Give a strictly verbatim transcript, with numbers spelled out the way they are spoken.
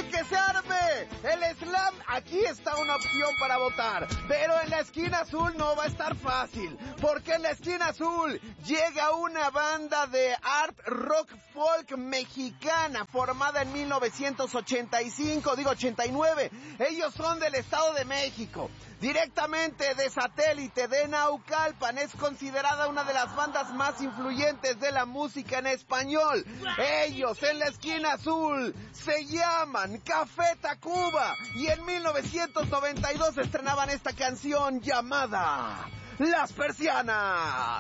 quiere que se arme el slam, aquí está una opción para votar. Pero en la esquina azul no va a estar fácil, porque en la esquina azul llega una banda de art rock folk mexicana formada en mil novecientos ochenta y cinco, digo ochenta y nueve. Ellos son del Estado de México, directamente de satélite de Naucalpan. Es considerada una de las bandas más influyentes de la música en español. Ellos en la esquina azul se llaman Café Tacuba y en mil novecientos noventa y dos estrenaban esta canción llamada Las Persianas.